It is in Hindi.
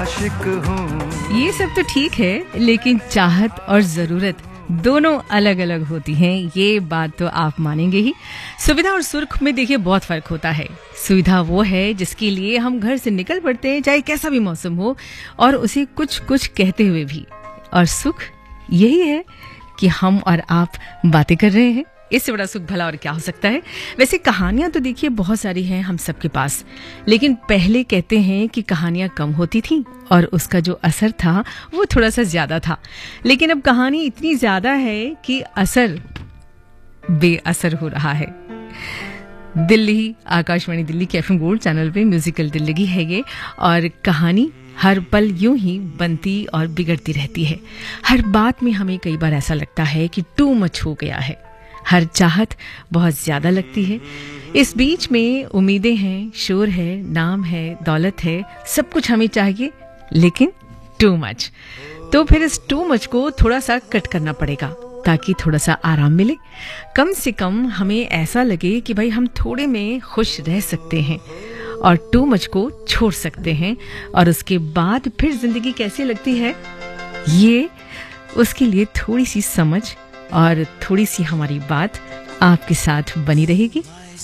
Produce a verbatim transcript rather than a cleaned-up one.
आशिक हूँ। ये सब तो ठीक है, लेकिन चाहत और जरूरत दोनों अलग अलग होती हैं, ये बात तो आप मानेंगे ही। सुविधा और सुख में देखिए बहुत फर्क होता है। सुविधा वो है जिसके लिए हम घर से निकल पड़ते हैं, चाहे कैसा भी मौसम हो, और उसे कुछ कुछ कहते हुए भी। और सुख यही है कि हम और आप बातें कर रहे हैं। इससे बड़ा सुख भला और क्या हो सकता है। वैसे कहानियां तो देखिए बहुत सारी हैं हम सबके पास, लेकिन पहले कहते हैं कि कहानियां कम होती थीं और उसका जो असर था वो थोड़ा सा ज्यादा था। लेकिन अब कहानी इतनी ज्यादा है कि असर बेअसर हो रहा है। दिल्ली आकाशवाणी दिल्ली के एफएम गोल्ड चैनल पे म्यूजिकल दिल्ली है ये, और कहानी हर पल यूं ही बनती और बिगड़ती रहती है। हर बात में हमें कई बार ऐसा लगता है कि टू मच हो गया है, हर चाहत बहुत ज्यादा लगती है। इस बीच में उम्मीदें हैं, शोर है, नाम है, दौलत है, सब कुछ हमें चाहिए, लेकिन टू मच। तो फिर इस टू मच को थोड़ा सा कट करना पड़ेगा ताकि थोड़ा सा आराम मिले। कम से कम हमें ऐसा लगे कि भाई हम थोड़े में खुश रह सकते हैं और टू मच को छोड़ सकते हैं। और उसके बाद फिर जिंदगी कैसी लगती है, ये उसके लिए थोड़ी सी समझ और थोड़ी सी हमारी बात आपके साथ बनी रहेगी।